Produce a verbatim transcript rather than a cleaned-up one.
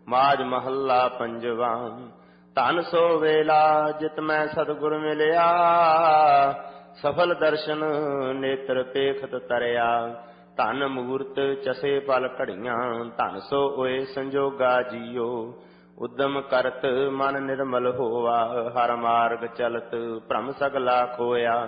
ਮਾਜ ਮਹੱਲਾ ਪੰਜਵਾ। ਧਨ ਸੋ ਵੇਲਾ ਜਿਤ ਮੈਂ ਸਤਿਗੁਰ ਮਿਲਿਆ, ਸਫਲ ਦਰਸ਼ਨ ਨੇਤਰ ਪੇਖਤ ਤਰਿਆ। ਧਨ ਮੂਰਤ ਚਸੇ ਪਲ ਘੜੀਆਂ, ਧਨ ਸੋ ਓਏ ਸੰਜੋਗਾ ਜੀਓ। ਉਦਮ ਕਰਤ ਮਨ ਨਿਰਮਲ ਹੋਆ, ਹਰ ਮਾਰਗ ਚਲਤ ਭ੍ਰਮ ਸਗਲਾ ਖੋਇਆ।